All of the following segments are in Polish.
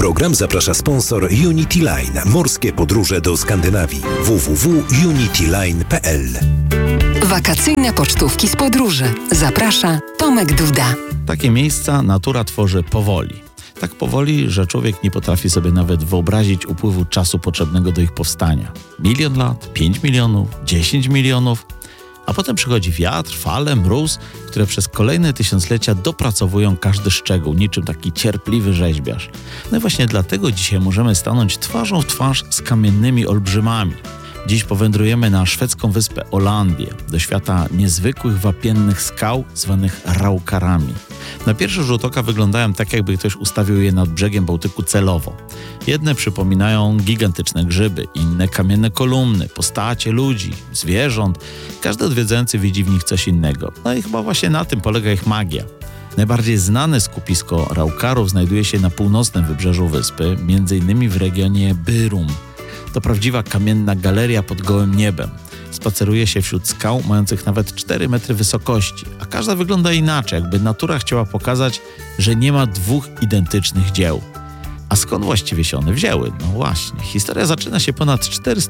program zaprasza sponsor Unity Line. Morskie podróże do Skandynawii. www.unityline.pl. Wakacyjne pocztówki z podróży. Zaprasza Tomek Duda. Takie miejsca natura tworzy powoli. Tak powoli, że człowiek nie potrafi sobie nawet wyobrazić upływu czasu potrzebnego do ich powstania. 1 000 000 lat, 5 milionów, 10 milionów. A potem przychodzi wiatr, fale, mróz, które przez kolejne tysiąclecia dopracowują każdy szczegół, niczym taki cierpliwy rzeźbiarz. No i właśnie dlatego dzisiaj możemy stanąć twarzą w twarz z kamiennymi olbrzymami. Dziś powędrujemy na szwedzką wyspę Ålandię, do świata niezwykłych wapiennych skał zwanych raukarami. Na pierwszy rzut oka wyglądają tak, jakby ktoś ustawił je nad brzegiem Bałtyku celowo. Jedne przypominają gigantyczne grzyby, inne kamienne kolumny, postacie ludzi, zwierząt. Każdy odwiedzający widzi w nich coś innego. No i chyba właśnie na tym polega ich magia. Najbardziej znane skupisko raukarów znajduje się na północnym wybrzeżu wyspy, m.in. w regionie Byrum. To prawdziwa kamienna galeria pod gołym niebem. Spaceruje się wśród skał mających nawet 4 metry wysokości, a każda wygląda inaczej, jakby natura chciała pokazać, że nie ma 2 identycznych dzieł. A skąd właściwie się one wzięły? No właśnie, historia zaczyna się ponad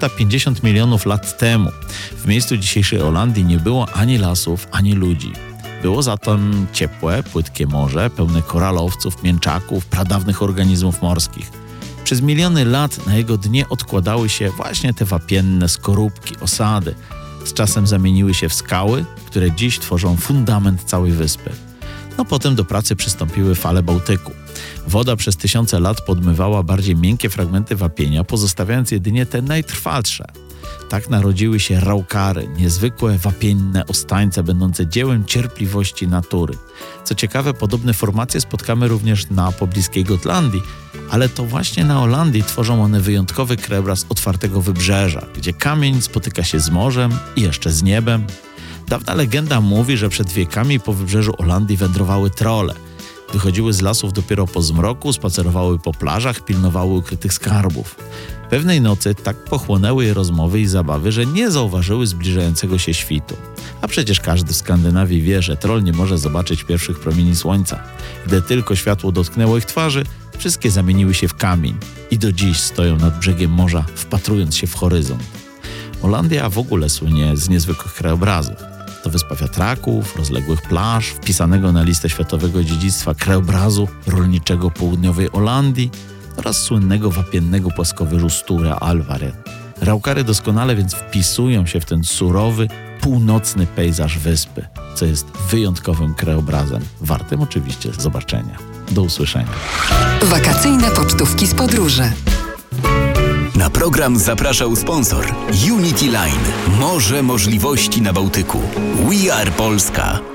450 milionów lat temu. W miejscu dzisiejszej Ålandii nie było ani lasów, ani ludzi. Było zatem ciepłe, płytkie morze, pełne koralowców, mięczaków, pradawnych organizmów morskich. Przez miliony lat na jego dnie odkładały się właśnie te wapienne skorupki, osady. Z czasem zamieniły się w skały, które dziś tworzą fundament całej wyspy. No potem do pracy przystąpiły fale Bałtyku. Woda przez tysiące lat podmywała bardziej miękkie fragmenty wapienia, pozostawiając jedynie te najtrwalsze. Tak narodziły się raukary, niezwykłe wapienne ostańce będące dziełem cierpliwości natury. Co ciekawe, podobne formacje spotkamy również na pobliskiej Gotlandii, ale to właśnie na Ålandii tworzą one wyjątkowy krajobraz otwartego wybrzeża, gdzie kamień spotyka się z morzem i jeszcze z niebem. Dawna legenda mówi, że przed wiekami po wybrzeżu Ålandii wędrowały trolle. Wychodziły z lasów dopiero po zmroku, spacerowały po plażach, pilnowały ukrytych skarbów. Pewnej nocy tak pochłonęły je rozmowy i zabawy, że nie zauważyły zbliżającego się świtu. A przecież każdy w Skandynawii wie, że troll nie może zobaczyć pierwszych promieni słońca. Gdy tylko światło dotknęło ich twarzy, wszystkie zamieniły się w kamień i do dziś stoją nad brzegiem morza, wpatrując się w horyzont. Ålandia w ogóle słynie z niezwykłych krajobrazów. To wyspa wiatraków, rozległych plaż, wpisanego na listę Światowego Dziedzictwa krajobrazu rolniczego południowej Ålandii oraz słynnego wapiennego płaskowyżu Stora Alvaret. Raukary doskonale więc wpisują się w ten surowy, północny pejzaż wyspy, co jest wyjątkowym krajobrazem, wartym oczywiście zobaczenia. Do usłyszenia. Wakacyjne pocztówki z podróży. Na program zapraszał sponsor Unity Line. Morze możliwości na Bałtyku. We are Polska.